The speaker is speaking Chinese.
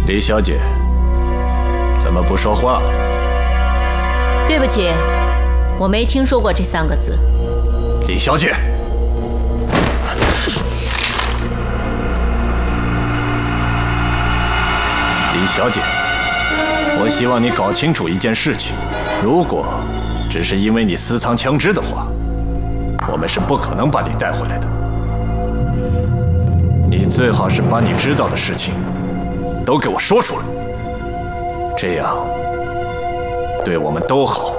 李小姐，怎么不说话？ 对不起，我没听说过这3个字。 李小姐，李小姐，我希望你搞清楚一件事情：如果只是因为你私藏枪支的话，我们是不可能把你带回来的。你最好是把你知道的事情都给我说出来，这样对我们都好。